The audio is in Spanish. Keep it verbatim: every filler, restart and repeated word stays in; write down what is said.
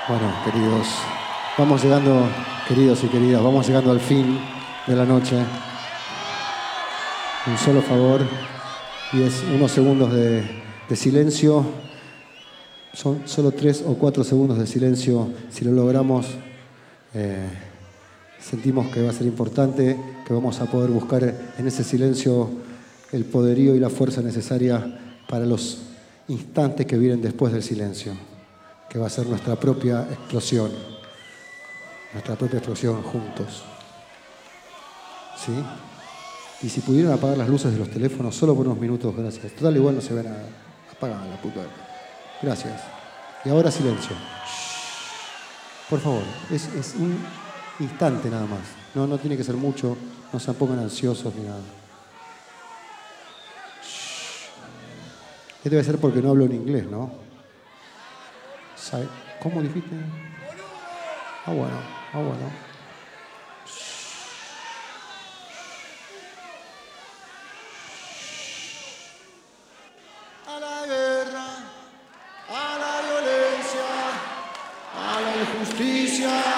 Bueno, queridos, vamos llegando, queridos y queridas, vamos llegando al fin de la noche. Un solo favor y es unos segundos de, de silencio. Son solo tres o cuatro segundos de silencio. Si lo logramos, eh, sentimos que va a ser importante, que vamos a poder buscar en ese silencio el poderío y la fuerza necesaria para los instantes que vienen después del silencio, que va a ser nuestra propia explosión, nuestra propia explosión juntos. ¿Sí? Y si pudieran apagar las luces de los teléfonos solo por unos minutos, gracias. Total, igual no se ve nada. Apagan la puta. Gracias. Y ahora silencio. Por favor, es, es un instante nada más. No, no tiene que ser mucho, no se pongan ansiosos ni nada. Este debe ser porque no hablo en inglés, ¿no? ¿Sabe? ¿Cómo dijiste? Ah, bueno, ah, bueno. A la